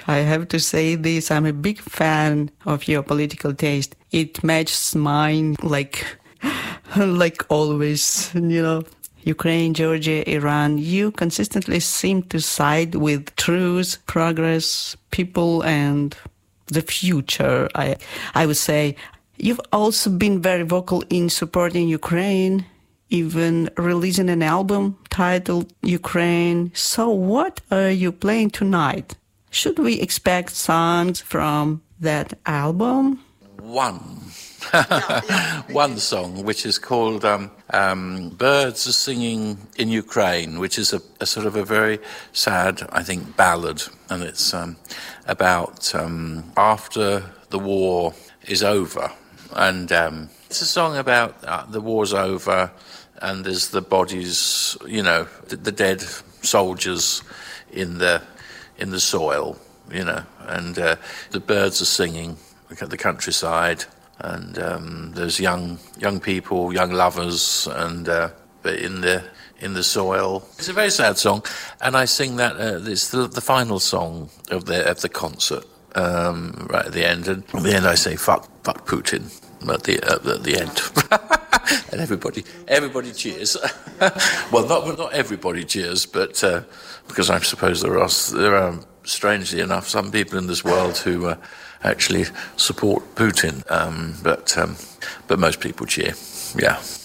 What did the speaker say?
I have to say this. I'm a big fan of your political taste. It matches mine like always, Ukraine, Georgia, Iran. You consistently seem to side with truth, progress, people, and the future. I would say you've also been very vocal in supporting Ukraine, even releasing an album titled Ukraine. So what are you playing tonight? Should we expect songs from that album? One song, which is called Birds Are Singing in Ukraine, which is a sort of a very sad, I think, ballad. And it's about after the war is over. And it's a song about the war's over and there's the bodies, the dead soldiers in the soil, and the birds are singing at the countryside. And there's young people, young lovers, and in the soil. It's a very sad song, and I sing that. It's the final song of the concert, right at the end. And at the end, I say "fuck Putin" at the end, and everybody cheers. Well, not everybody cheers, but because I suppose there are strangely enough some people in this world who actually support Putin, but most people cheer. Yeah.